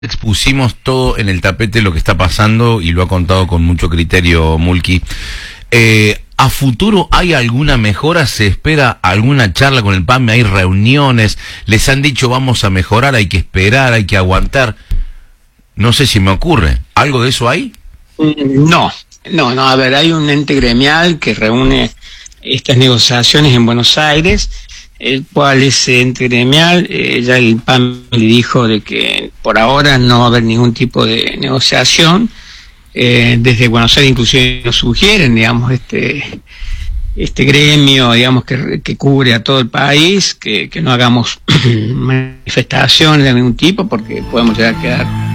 expusimos todo en el tapete lo que está pasando y lo ha contado con mucho criterio Mulki. ¿A futuro hay alguna mejora? ¿Se espera alguna charla con el PAMI? ¿Hay reuniones? ¿Les han dicho vamos a mejorar, hay que esperar, hay que aguantar? No sé si me ocurre. ¿Algo de eso hay? No, a ver, hay un ente gremial que reúne estas negociaciones en Buenos Aires, el cual ese ente gremial, ya el PAMI le dijo de que por ahora no va a haber ningún tipo de negociación. Desde Buenos Aires inclusive nos sugieren, digamos, este gremio, digamos, que cubre a todo el país, que no hagamos manifestaciones de ningún tipo porque podemos llegar a quedar